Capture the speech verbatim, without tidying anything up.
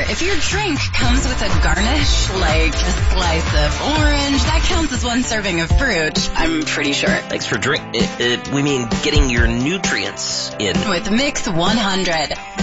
if your drink comes with a garnish, like a slice of orange, that counts as one serving of fruit, I'm pretty sure. Thanks for drink. It, it, we mean getting your nutrients in. With Mix one hundred.